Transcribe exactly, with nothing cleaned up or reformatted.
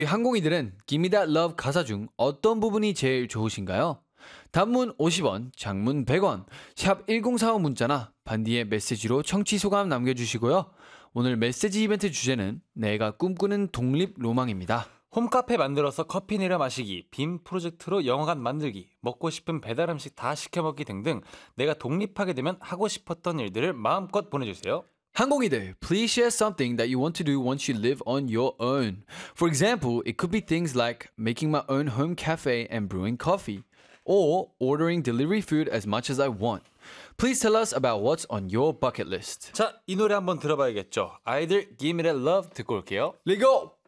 항공이들은 Give Me That Love 가사 중 어떤 부분이 제일 좋으신가요? 단문 오십 원, 장문 백 원, 샵 일공사오 문자나 반디의 메시지로 청취 소감 남겨주시고요. 오늘 메시지 이벤트 주제는 내가 꿈꾸는 독립 로망입니다. 홈카페 만들어서 커피 내려 마시기, 빔 프로젝트로 영화관 만들기, 먹고 싶은 배달 음식 다 시켜 먹기 등등 내가 독립하게 되면 하고 싶었던 일들을 마음껏 보내주세요. 항공이들, please share something that you want to do once you live on your own. For example, it could be things like making my own home cafe and brewing coffee, or ordering delivery food as much as I want. Please tell us about what's on your bucket list. 자, 이 노래 한번 들어봐야겠죠. 아이들 Give Me That Love 듣고 올게요. Let go!